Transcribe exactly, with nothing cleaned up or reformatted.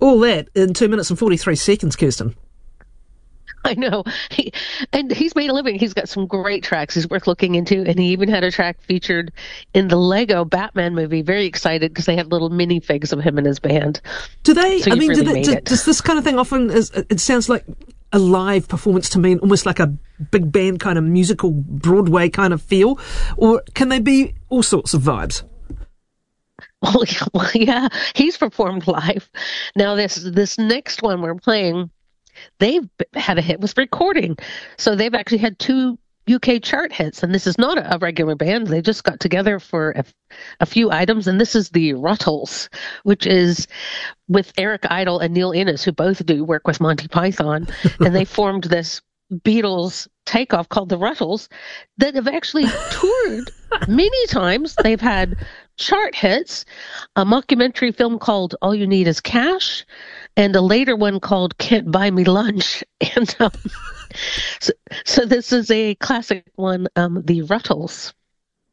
all that in two minutes and forty-three seconds, Kirsten. I know. He, and he's made a living. He's got some great tracks he's worth looking into. And he even had a track featured in the Lego Batman movie. Very excited because they had little minifigs of him and his band. Do they, so I mean, really do they, do, does this kind of thing often, is, it sounds like a live performance to me, almost like a big band kind of musical Broadway kind of feel? Or can they be all sorts of vibes? Well, yeah, well, yeah, he's performed live. Now, this this next one we're playing, they've had a hit with recording. So they've actually had two U K chart hits, and this is not a regular band. They just got together for a, a few items, and this is the Rutles, which is with Eric Idle and Neil Innes, who both do work with Monty Python, and they formed this Beatles takeoff called the Rutles that have actually toured many times. They've had chart hits, a mockumentary film called All You Need Is Cash, and a later one called Can't Buy Me Lunch. And um, so, so this is a classic one, um, the Rutles.